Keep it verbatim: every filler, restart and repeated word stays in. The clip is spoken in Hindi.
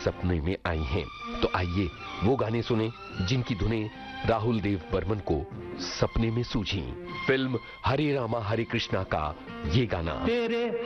सपने में आई हैं। तो आइए वो गाने सुने जिनकी धुनें राहुल देव बर्मन को सपने में सूझी। फिल्म हरे रामा हरे कृष्णा का ये गाना। तेरे